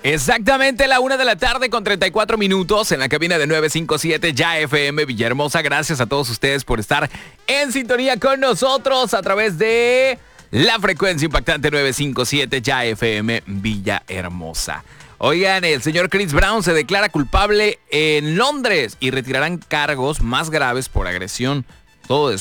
Exactamente la 1:34 p.m. en la cabina de 957 Ya FM Villahermosa. Gracias a todos ustedes por estar en sintonía con nosotros a través de la frecuencia impactante 957 Ya FM Villahermosa. Oigan, el señor Chris Brown se declara culpable en Londres y retirarán cargos más graves por agresión. Todo